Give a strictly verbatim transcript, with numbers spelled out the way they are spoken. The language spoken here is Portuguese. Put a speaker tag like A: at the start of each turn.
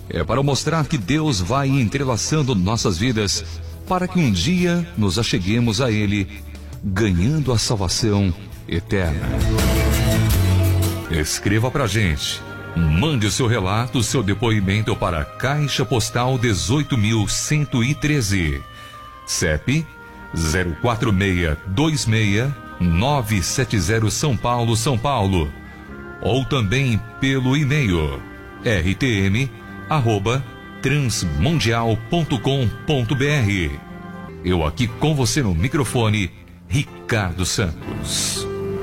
A: É para mostrar que Deus vai entrelaçando nossas vidas para que um dia nos acheguemos a Ele, ganhando a salvação eterna. Escreva pra gente. Mande o seu relato, seu depoimento para a Caixa Postal dezoito mil cento e treze, C E P zero quatro seis dois seis nove sete zero São Paulo, São Paulo, ou também pelo e-mail r t m arroba transmundial ponto com ponto b r. Eu aqui com você no microfone, Ricardo Santos.